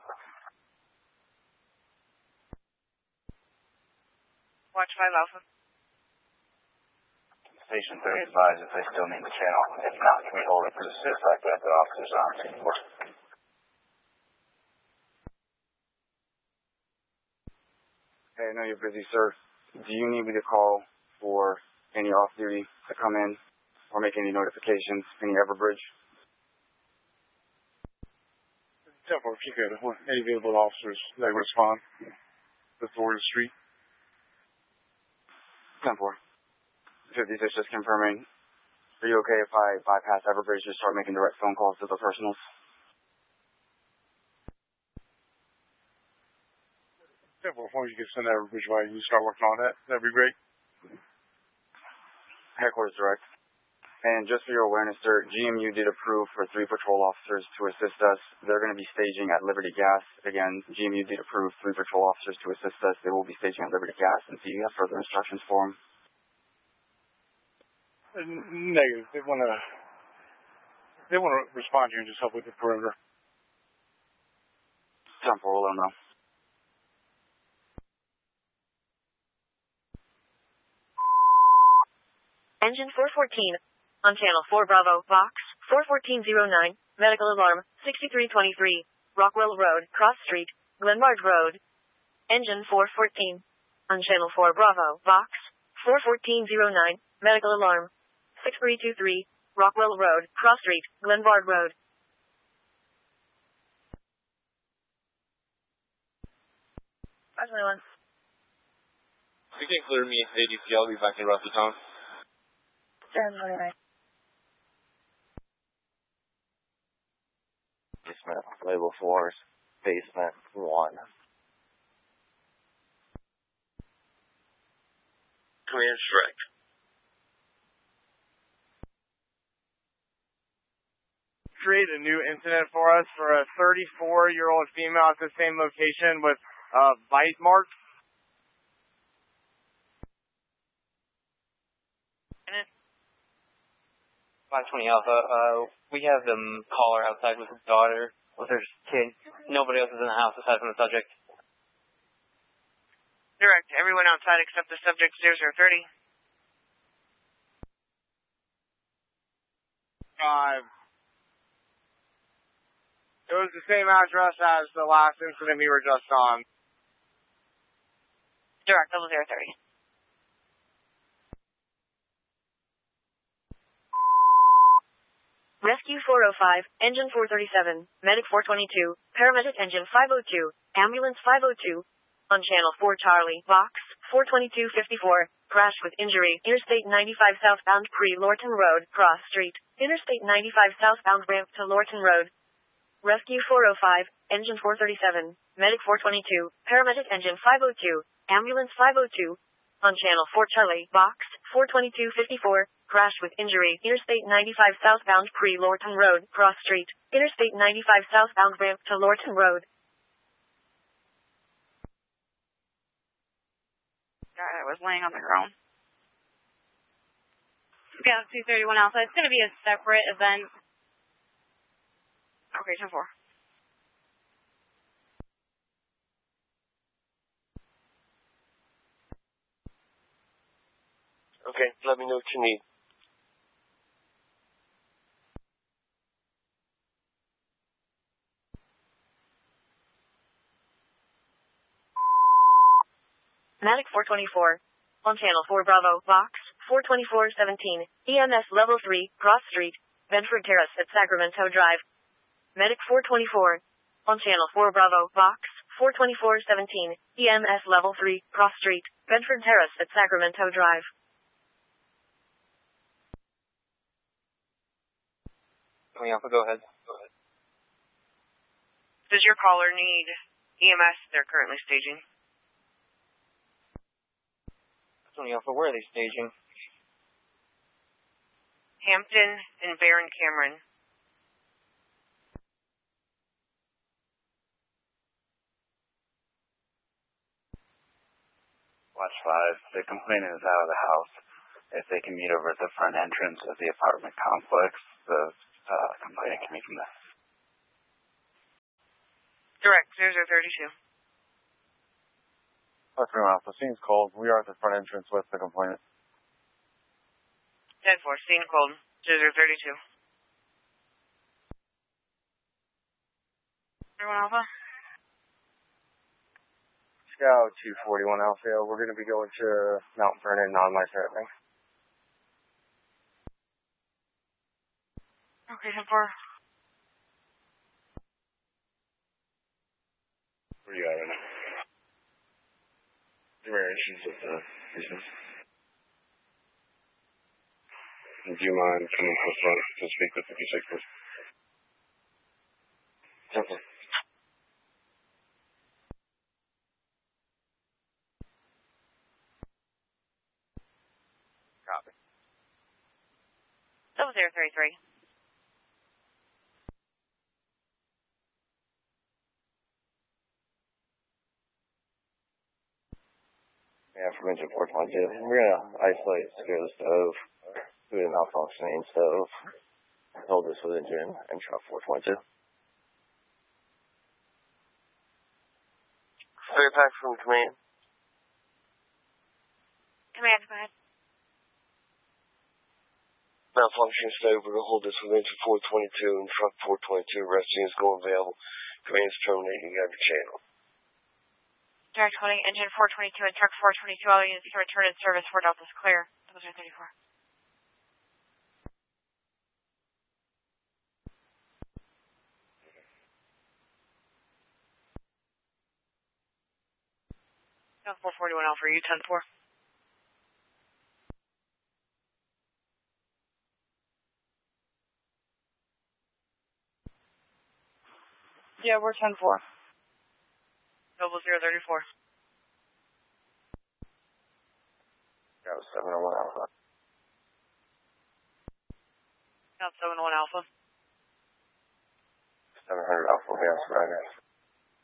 Watch 5 Alpha. Station 30 advised if they still need the channel. If not, can we hold it for assist like that? The officers on scene. Hey, I know you're busy, sir. Do you need me to call for any off-duty to come in or make any notifications, any Everbridge? 10-4, if you could, any available officers that respond to Florida Street. 10-4. 56 just confirming. Are you okay if I bypass Everbridge and start making direct phone calls to the personals? 10-4, as long as you can send Everbridge right, you start working on that. That'd be great. Headquarters direct. And just for your awareness, sir, GMU did approve for 3 patrol officers to assist us. They're going to be staging at Liberty Gas. Again, GMU did approve 3 patrol officers to assist us. They will be staging at Liberty Gas. And so you have further instructions for them? Negative. They want to respond to you and just help with the perimeter. 10-4, we'll let them know. Engine 414. On Channel 4 Bravo, Vox, 41409, medical alarm, 6323, Rockwell Road, Cross Street, Glenbard Road. Engine 414. On Channel 4 Bravo, Vox, 41409, medical alarm, 6323, Rockwell Road, Cross Street, Glenbard Road. $521. You can clear me ADC. I'll be back in Russell Town. 729. Basement, label 4's basement 1. Command Shrek. Create a new incident for us for a 34-year-old female at the same location with bite marks. 520 Alpha, we have the caller outside with his daughter, with her kid. Nobody else is in the house aside from the subject. Direct. Everyone outside except the subject 0030. 5. It was the same address as the last incident we were just on. Direct. 0030. Rescue 405, Engine 437, Medic 422, Paramedic Engine 502, Ambulance 502. On Channel 4 Charlie, Vox, 42254, crash with injury, Interstate 95 southbound pre-Lorton Road, Cross Street, Interstate 95 southbound ramp to Lorton Road. Rescue 405, Engine 437, Medic 422, Paramedic Engine 502, Ambulance 502. On Channel 4 Charlie, Vox, 42254, crash with injury, Interstate 95 southbound pre-Lorton Road, Cross Street, Interstate 95 southbound ramp to Lorton Road. I was laying on the ground. Galaxy 31 Alpha. It's going to be a separate event. Okay, 10-4. Okay, let me know what you need. Medic 424. On Channel 4 Bravo, Vox, 42417, EMS Level 3, Cross Street, Bedford Terrace at Sacramento Drive. Medic 424. On Channel 4 Bravo, Vox, 42417, EMS Level 3, Cross Street, Bedford Terrace at Sacramento Drive. Alpha, go ahead. Does your caller need EMS they're currently staging? Alpha, where are they staging? Hampton and Barron Cameron. Watch 5. The complainant is out of the house. If they can meet over at the front entrance of the apartment complex, the complainant can meet from there. Direct, 0032. Afternoon Alpha, scene's called. We are at the front entrance with the complainant. 10-4, scene called, 0032. Everyone Alpha? Scout 241 Alpha, we're going to be going to Mount Vernon, non-life threatening. Okay, 10-4. Where you at right now? There are issues with the business. Do you mind coming close to speak with the P6, please? Okay. Copy. 0033. Yeah, from engine 422. We're going to isolate the stove, do a malfunctioning stove, hold this with engine and truck 422. Clear pack from command. Command, go ahead. Malfunction stove, we're going to hold this with engine 422 and truck 422. Rest units going available. Command's terminating every channel. Direct holding engine 422 and truck 422. All units can return in service. 4 Delta's clear. 0034. South 441 Alpha, you 10-4. Yeah, we're 10-4. Double 034. That was 701 Alpha. South 701 Alpha. 700 Alpha, gas, right.